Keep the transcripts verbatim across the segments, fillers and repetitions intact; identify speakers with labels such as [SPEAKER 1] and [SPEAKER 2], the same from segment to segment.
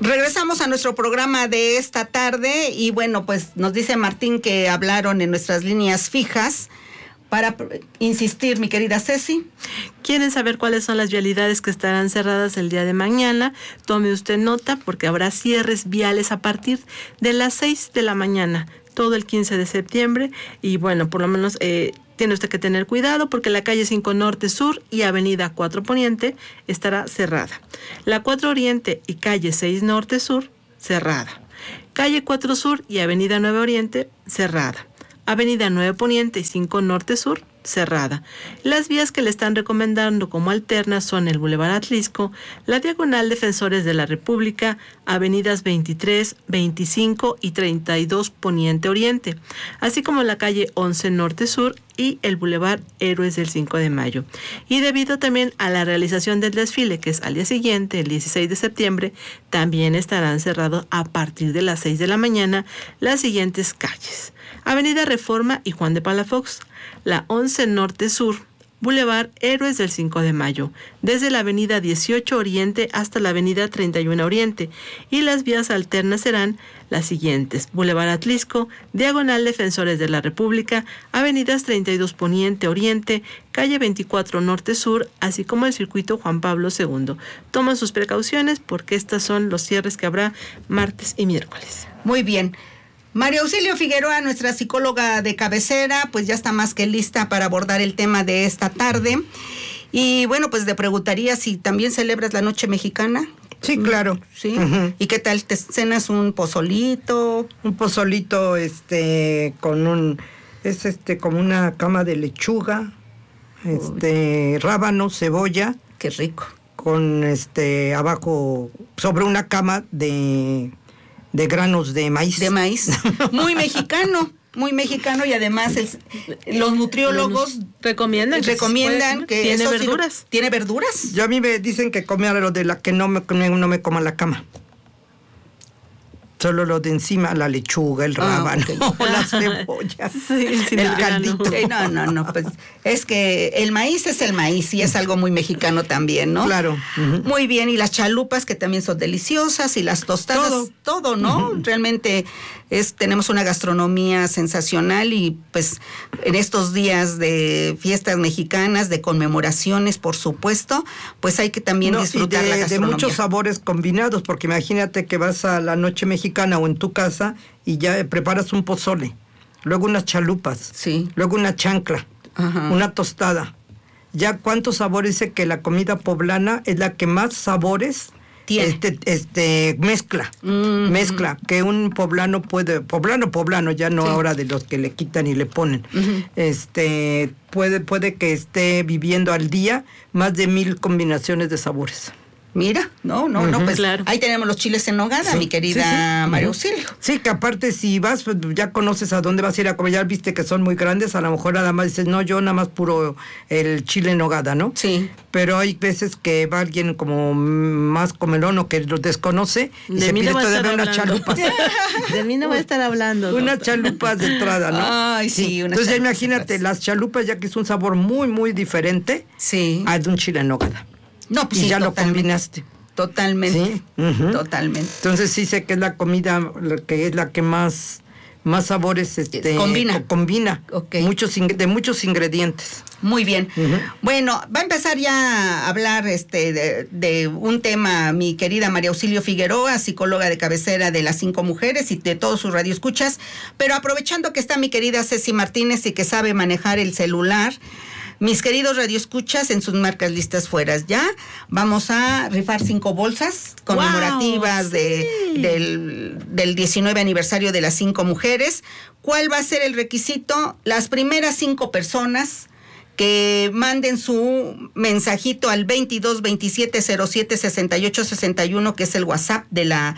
[SPEAKER 1] Regresamos a nuestro programa de esta tarde y bueno, pues nos dice Martín que hablaron en nuestras líneas fijas. Para insistir, mi querida Ceci.
[SPEAKER 2] ¿Quieren saber cuáles son las vialidades que estarán cerradas el día de mañana? Tome usted nota porque habrá cierres viales a partir de las seis de la mañana, todo el quince de septiembre. Y bueno, por lo menos eh, tiene usted que tener cuidado porque la calle cinco Norte Sur y avenida cuatro Poniente estará cerrada. La cuatro Oriente y calle seis Norte Sur, cerrada. Calle cuatro Sur y avenida nueve Oriente, cerrada. Avenida nueve Poniente y cinco Norte Sur, cerrada. Las vías que le están recomendando como alternas son el Boulevard Atlisco, la Diagonal Defensores de la República, avenidas veintitrés, veinticinco y treinta y dos Poniente Oriente, así como la calle once Norte Sur y el Boulevard Héroes del cinco de mayo. Y debido también a la realización del desfile, que es al día siguiente, el dieciséis de septiembre, también estarán cerrados a partir de las seis de la mañana las siguientes calles: Avenida Reforma y Juan de Palafox, la once Norte Sur, Boulevard Héroes del cinco de mayo, desde la avenida dieciocho Oriente hasta la avenida treinta y uno Oriente, y las vías alternas serán las siguientes: Boulevard Atlisco, Diagonal Defensores de la República, avenidas treinta y dos Poniente Oriente, calle veinticuatro Norte Sur, así como el circuito Juan Pablo segundo. Toman sus precauciones porque estos son los cierres que habrá martes y miércoles.
[SPEAKER 1] Muy bien. María Auxilio Figueroa, nuestra psicóloga de cabecera, pues ya está más que lista para abordar el tema de esta tarde. Y bueno, pues te preguntaría si también celebras la Noche Mexicana.
[SPEAKER 3] Sí, claro.
[SPEAKER 1] Sí.
[SPEAKER 3] Uh-huh.
[SPEAKER 1] ¿Y qué tal? ¿Te cenas un pozolito?
[SPEAKER 3] Un pozolito, este, con un, es este, como una cama de lechuga, este, rábano, cebolla.
[SPEAKER 1] Qué rico.
[SPEAKER 3] Con este, abajo, sobre una cama de... de granos de maíz.
[SPEAKER 1] De maíz. Muy mexicano, muy mexicano y además el, los nutriólogos
[SPEAKER 2] recomiendan,
[SPEAKER 1] recomiendan que
[SPEAKER 2] tiene
[SPEAKER 1] eso
[SPEAKER 2] verduras.
[SPEAKER 1] Sí, ¿tiene verduras?
[SPEAKER 3] Yo a mí me dicen que come lo de la que no me, no me coma la cama. Solo lo de encima, la lechuga, el rábano, ah, okay. las cebollas,
[SPEAKER 2] sí,
[SPEAKER 3] el, el caldito.
[SPEAKER 1] Sí, no, no, no, pues es que el maíz es el maíz y es algo muy mexicano también, ¿no?
[SPEAKER 3] Claro. Uh-huh.
[SPEAKER 1] Muy bien, y las chalupas que también son deliciosas y las tostadas, todo, todo ¿no? Uh-huh. Realmente es tenemos una gastronomía sensacional y pues en estos días de fiestas mexicanas, de conmemoraciones, por supuesto, pues hay que también no, disfrutar
[SPEAKER 3] de,
[SPEAKER 1] la gastronomía.
[SPEAKER 3] De muchos sabores combinados, porque imagínate que vas a la Noche Mexicana o en tu casa y ya preparas un pozole, luego unas chalupas,
[SPEAKER 1] sí.
[SPEAKER 3] luego una chancla, ajá. una tostada. Ya cuántos sabores, dice que la comida poblana es la que más sabores tiene. Este, este, mezcla, mm-hmm. mezcla, que un poblano puede, poblano, poblano, ya no sí. ahora de los que le quitan y le ponen, uh-huh. este, puede, puede que esté viviendo al día más de mil combinaciones de sabores.
[SPEAKER 1] Mira, no, no, uh-huh. no, pues
[SPEAKER 2] claro.
[SPEAKER 1] ahí tenemos los chiles en nogada, sí, mi querida sí, sí. María Auxilio.
[SPEAKER 3] Sí, que aparte si vas, pues ya conoces a dónde vas a ir a comer, ya viste que son muy grandes, a lo mejor nada más dices, no, yo nada más puro el chile en nogada, ¿no?
[SPEAKER 1] Sí.
[SPEAKER 3] Pero hay veces que va alguien como más comelón o que lo desconoce y
[SPEAKER 2] de
[SPEAKER 3] se
[SPEAKER 2] mí
[SPEAKER 3] pide
[SPEAKER 2] no
[SPEAKER 3] todavía unas chalupas.
[SPEAKER 2] De mí no va a estar hablando.
[SPEAKER 3] Unas chalupas de entrada, ¿no?
[SPEAKER 1] Ay, sí.
[SPEAKER 3] sí. Entonces ya imagínate, las chalupas ya que es un sabor muy, muy diferente
[SPEAKER 1] sí.
[SPEAKER 3] al de un chile en nogada.
[SPEAKER 1] No, pues
[SPEAKER 3] y
[SPEAKER 1] sí,
[SPEAKER 3] ya
[SPEAKER 1] totalmente.
[SPEAKER 3] lo combinaste.
[SPEAKER 1] Totalmente,
[SPEAKER 3] sí, uh-huh.
[SPEAKER 1] totalmente.
[SPEAKER 3] Entonces sí sé que es la comida la que es la que más más sabores este
[SPEAKER 1] combina,
[SPEAKER 3] combina
[SPEAKER 1] okay.
[SPEAKER 3] muchos de muchos ingredientes.
[SPEAKER 1] Muy bien.
[SPEAKER 3] Uh-huh.
[SPEAKER 1] Bueno, va a empezar ya a hablar este de, de un tema mi querida María Auxilio Figueroa, psicóloga de cabecera de Las Cinco Mujeres y de todos sus radioescuchas, pero aprovechando que está mi querida Ceci Martínez y que sabe manejar el celular. Mis queridos radioescuchas, en sus marcas listas fueras ya, vamos a rifar cinco bolsas conmemorativas wow, de, sí. del, del diecinueve aniversario de Las Cinco Mujeres. ¿Cuál va a ser el requisito? Las primeras cinco personas que manden su mensajito al veintidós veintisiete cero siete sesenta y ocho sesenta y uno, que es el WhatsApp de la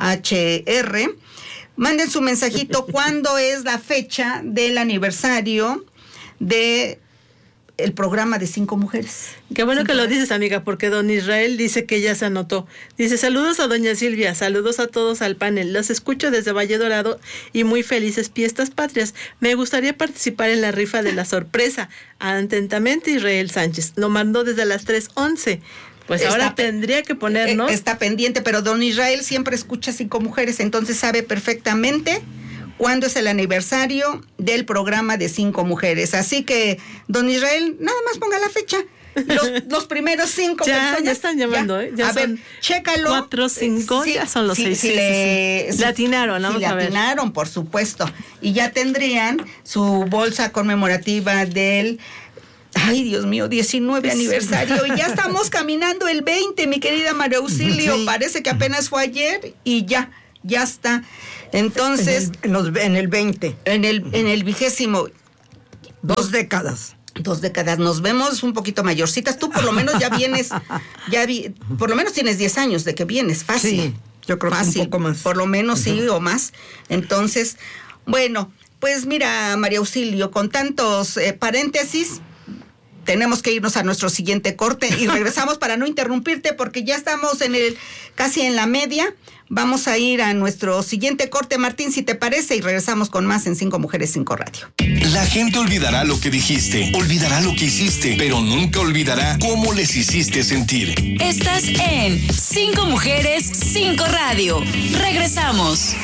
[SPEAKER 1] H R. Manden su mensajito cuándo es la fecha del aniversario de el programa de Cinco Mujeres.
[SPEAKER 2] Qué bueno
[SPEAKER 1] Cinco
[SPEAKER 2] que lo
[SPEAKER 1] mujeres.
[SPEAKER 2] dices, amiga, porque don Israel dice que ya se anotó. Dice, saludos a doña Silvia, saludos a todos al panel. Los escucho desde Valle Dorado y muy felices fiestas patrias. Me gustaría participar en la rifa de la sorpresa. Atentamente, Israel Sánchez. Lo mandó desde las tres once. Pues ahora está, tendría que ponernos.
[SPEAKER 1] Está pendiente, pero don Israel siempre escucha Cinco Mujeres, entonces sabe perfectamente cuándo es el aniversario del programa de Cinco Mujeres. Así que, don Israel, nada más ponga la fecha. Los, los primeros cinco
[SPEAKER 2] ya,
[SPEAKER 1] personas.
[SPEAKER 2] Ya están llamando,
[SPEAKER 1] ya.
[SPEAKER 2] ¿eh? Ya
[SPEAKER 1] a
[SPEAKER 2] son
[SPEAKER 1] ver, chécalo.
[SPEAKER 2] Cuatro, cinco, sí, ya son los
[SPEAKER 1] sí,
[SPEAKER 2] seis.
[SPEAKER 1] Si
[SPEAKER 2] sí,
[SPEAKER 1] le,
[SPEAKER 2] sí, sí.
[SPEAKER 1] Si,
[SPEAKER 2] le atinaron, vamos
[SPEAKER 1] si
[SPEAKER 2] a
[SPEAKER 1] le
[SPEAKER 2] ver.
[SPEAKER 1] atinaron, por supuesto. Y ya tendrían su bolsa conmemorativa del... Ay, Dios mío, diecinueve sí. aniversario. Y ya estamos caminando el veinte, mi querida María Auxilio. Sí. Parece que apenas fue ayer y ya, ya está. Entonces...
[SPEAKER 3] En el, en los, en el veinte.
[SPEAKER 1] En el, en el vigésimo.
[SPEAKER 3] Dos décadas.
[SPEAKER 1] Dos décadas, nos vemos un poquito mayorcitas. Tú por lo menos ya vienes, ya vi, por lo menos tienes diez años de que vienes, fácil.
[SPEAKER 3] Sí, yo creo fácil, que un poco más.
[SPEAKER 1] Por lo menos uh-huh. sí o más. Entonces, bueno, pues mira, María Auxilio, con tantos eh, paréntesis, tenemos que irnos a nuestro siguiente corte y regresamos para no interrumpirte porque ya estamos en el casi en la media. Vamos a ir a nuestro siguiente corte, Martín, si te parece, y regresamos con más en Cinco Mujeres, Cinco Radio.
[SPEAKER 4] La gente olvidará lo que dijiste, olvidará lo que hiciste, pero nunca olvidará cómo les hiciste sentir.
[SPEAKER 5] Estás en Cinco Mujeres, Cinco Radio. Regresamos.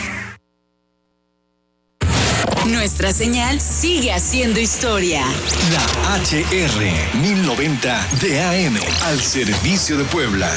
[SPEAKER 5] Nuestra señal sigue haciendo historia.
[SPEAKER 4] La H R mil noventa de A M al servicio de Puebla.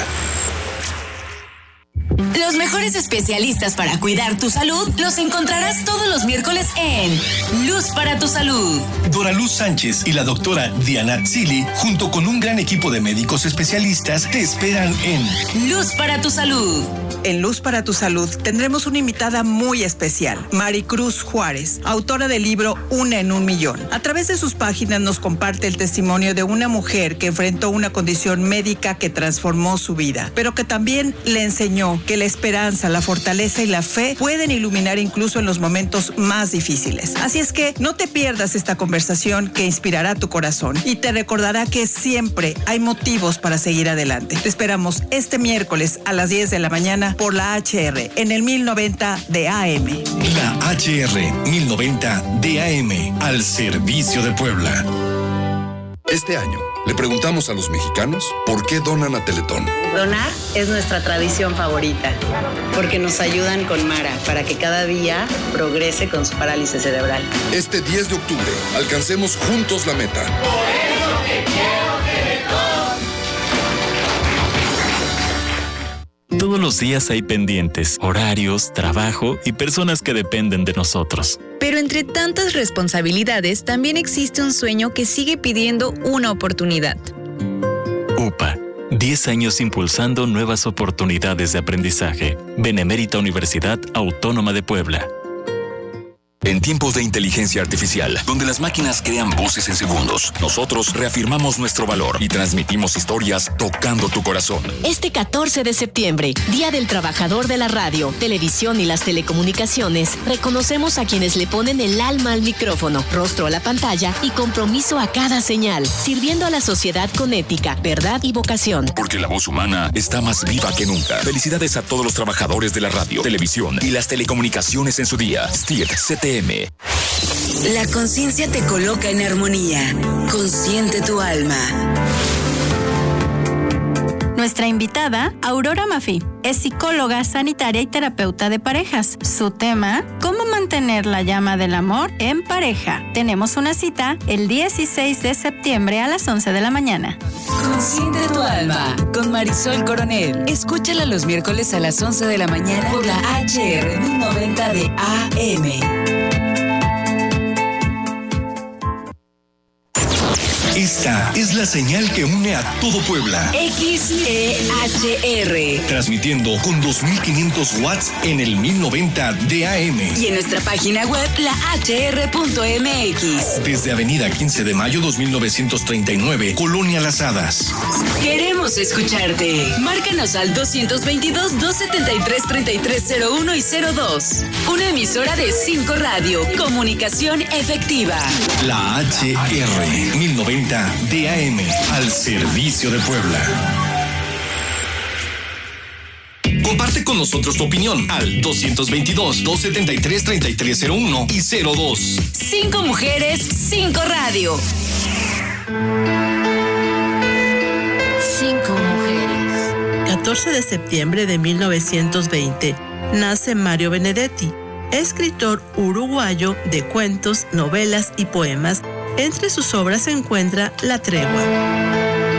[SPEAKER 5] Los mejores especialistas para cuidar tu salud los encontrarás todos los miércoles en Luz para tu Salud.
[SPEAKER 4] Dora Luz Sánchez y la doctora Diana Zili, junto con un gran equipo de médicos especialistas, te esperan en
[SPEAKER 5] Luz para tu Salud.
[SPEAKER 6] En Luz para tu Salud tendremos una invitada muy especial, Maricruz Juárez, autora del libro Una en un Millón. A través de sus páginas nos comparte el testimonio de una mujer que enfrentó una condición médica que transformó su vida, pero que también le enseñó que la esperanza, la fortaleza y la fe pueden iluminar incluso en los momentos más difíciles. Así es que no te pierdas esta conversación que inspirará tu corazón y te recordará que siempre hay motivos para seguir adelante. Te esperamos este miércoles a las diez de la mañana por la H R en el mil noventa de A M.
[SPEAKER 4] La H R mil noventa de A M al servicio de Puebla.
[SPEAKER 7] Este año le preguntamos a los mexicanos por qué donan a Teletón.
[SPEAKER 8] Donar es nuestra tradición favorita, porque nos ayudan con Mara para que cada día progrese con su parálisis cerebral.
[SPEAKER 7] Este diez de octubre, alcancemos juntos la meta.
[SPEAKER 9] Por eso te quiero, Teletón.
[SPEAKER 10] Todos los días hay pendientes, horarios, trabajo y personas que dependen de nosotros.
[SPEAKER 11] Pero entre tantas responsabilidades, también existe un sueño que sigue pidiendo una oportunidad.
[SPEAKER 10] U P A, diez años impulsando nuevas oportunidades de aprendizaje. Benemérita Universidad Autónoma de Puebla.
[SPEAKER 12] En tiempos de inteligencia artificial, donde las máquinas crean voces en segundos, nosotros reafirmamos nuestro valor y transmitimos historias tocando tu corazón.
[SPEAKER 5] Este catorce de septiembre, Día del Trabajador de la Radio, Televisión y las Telecomunicaciones, reconocemos a quienes le ponen el alma al micrófono, rostro a la pantalla y compromiso a cada señal, sirviendo a la sociedad con ética, verdad y vocación.
[SPEAKER 12] Porque la voz humana está más viva que nunca. Felicidades a todos los trabajadores de la radio, televisión y las telecomunicaciones en su día. S T I E T C T M.
[SPEAKER 5] La conciencia te coloca en armonía. Consciente tu alma.
[SPEAKER 13] Nuestra invitada, Aurora Mafí, es psicóloga, sanitaria y terapeuta de parejas. Su tema, cómo mantener la llama del amor en pareja. Tenemos una cita el dieciséis de septiembre a las once de la mañana.
[SPEAKER 5] Consciente tu alma, con Marisol Coronel. Escúchala los miércoles a las once de la mañana por la H R mil noventa de A M.
[SPEAKER 4] Esta es la señal que une a todo Puebla.
[SPEAKER 5] X E H R.
[SPEAKER 4] Transmitiendo con dos mil quinientos watts en el mil noventa de A M.
[SPEAKER 5] Y en nuestra página web, la H R punto M X.
[SPEAKER 4] Desde Avenida quince de mayo dos mil novecientos treinta y nueve, Colonia Las Hadas.
[SPEAKER 5] Queremos escucharte. Márcanos al dos dos dos, dos siete tres, tres tres cero uno y cero dos. Una emisora de Cinco Radio. Comunicación efectiva.
[SPEAKER 4] La H R mil noventa de A M al servicio de Puebla. Comparte con nosotros tu opinión al dos dos dos, dos siete tres, tres tres cero uno y cero dos.
[SPEAKER 5] Cinco Mujeres, Cinco Radio. Cinco Mujeres.
[SPEAKER 2] catorce de septiembre de mil novecientos veinte, nace Mario Benedetti, escritor uruguayo de cuentos, novelas y poemas. Entre sus obras se encuentra La Tregua.